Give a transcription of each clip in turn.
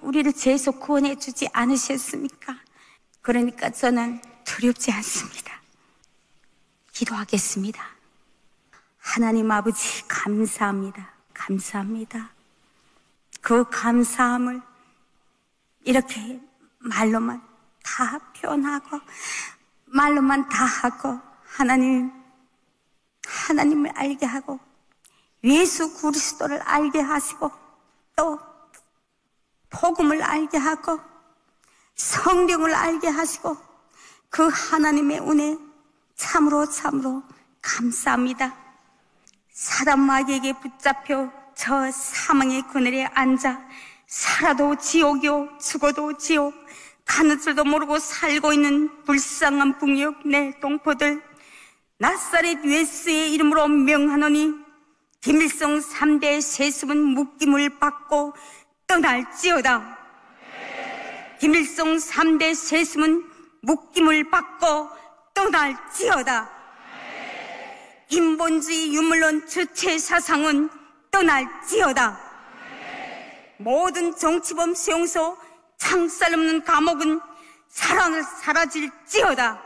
우리를 죄에서 구원해 주지 않으셨습니까? 그러니까 저는 두렵지 않습니다. 기도하겠습니다. 하나님 아버지, 감사합니다. 감사합니다. 그 감사함을 이렇게 말로만 다 표현하고 말로만 다 하고 하나님을 알게 하고 예수 그리스도를 알게 하시고 또 복음을 알게 하고 성령을 알게 하시고 그 하나님의 은혜 참으로 감사합니다. 사단 마귀에게 붙잡혀 저 사망의 그늘에 앉아 살아도 지옥이요 죽어도 지옥 가는 줄도 모르고 살고 있는 불쌍한 북녘 내 동포들, 나사렛 예수의 이름으로 명하노니 김일성 3대 세습은 묶임을 받고 떠날지어다. 김일성 3대 세습은 묶임을 받고 떠날지어다. 인본주의 유물론 주체 사상은 떠날지어다. 모든 정치범 수용소, 창살 없는 감옥은 사라질지어다.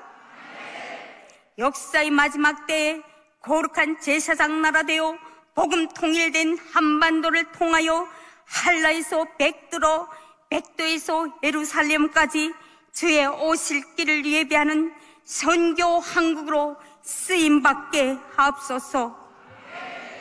역사의 마지막 때에 거룩한 제사장 나라 되어 복음 통일된 한반도를 통하여 한라에서 백도로, 백도에서 예루살렘까지 주의 오실 길을 예비하는 선교 한국으로 쓰임받게 하옵소서.